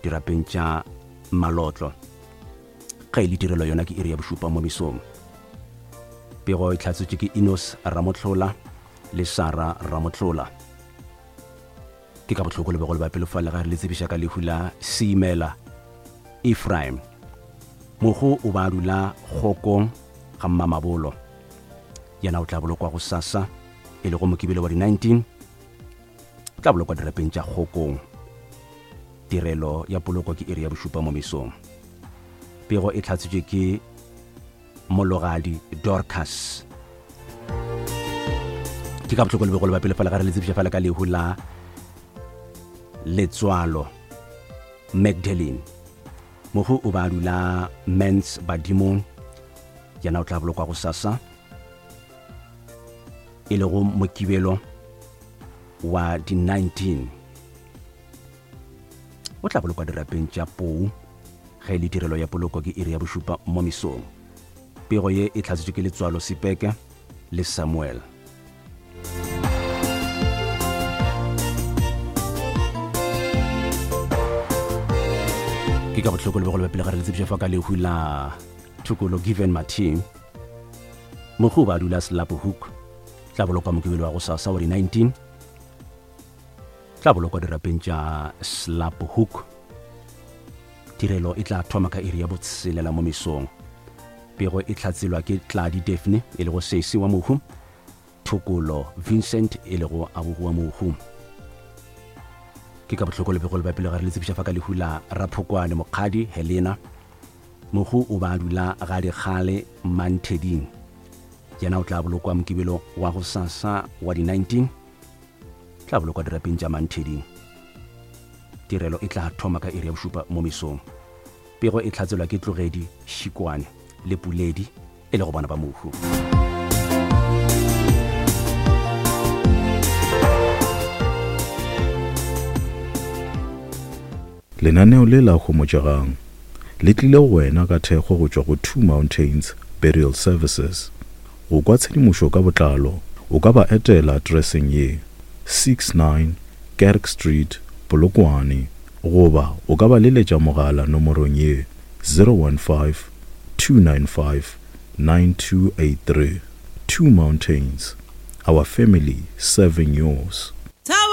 dirapeng tša malotlo ga ile tirelo yona ke iri ya bošupa mo mesong. Pego e tlhatswetše ke Enos Ramotlola le Sara Ramotlola. Ke ka bohloko le begolo ba pelofale ga re le tsebiša ka lehu la Seimela Ephraim. Mohu o ba dula Kgokong ga Mmamabolo. Yana o tla bolokwa go sasa e le go Mokibelo wa di 19. Tla bolokwa dirapeng tša Kgokong. Tirelo ya poloko ke iri ya bošupa mo mesong. Pego e tlhatswetše ke Mologadi Dorcas. Ke ka bohloko le begolo ba pelofale ga re le tsebiša fela ka lehu la Letswalo Magdalene. Mohu o ba dula Mens Badimong. Yana o tla bolokwa go sasa e le go Mokibelo wa di 19. O tla bolokwa dirapeng tša Pou ga e le tirelo ya poloko ke iri ya bošupa mo mesong. Pego ye e tlhatswetše ke Letswalo Sepeke le Samuel. Ke ka bohloko le begolo ba pele ga re le tsebiša fa ka lehu la Thukolo Given Martin. Mohu ba dula Slapo Hook. Tla bolokwa Mokibelo wa go sasa wa di 19. Tla bolokwa dirapeng tša Slapo Hook. Tirelo e tla thoma ka iri ya botshelela mo mesong. Pego e tlhatselwa ke Tladi Daphne e le go Sesi wa Mohu. Thukolo Vincent e le go Abugu wa Mohu. Ke ka bohloko le begolo ba pele ga re le tsebiša fa ka lehu la Raphokwane Mokgadi Helena. Mohu o ba dula ga Dikgale Mantheding. Yana o tla bolokwa Mokibelo wa go sasa wa di 19. Tla bolokwa dirapeng tša Mantheding. Tirelo e tla thoma ka iri ya bošupa mo mesong. Pego e tlhatselwa ke Tlogedi Šikwane le Puledi e le go bona ba Mohu. Lenaneo le la homotšagang le tlile go wena ka thekgo go tšwa go Two Mountains Burial Services. Go kwa tshedimošo ka botlalo o ka ba etela addresseng ye 69 Kerk Street, Polokwane, goba o ka ba leletša mogala nomorong ye 015 295 9283. Two Mountains, our family serving yours.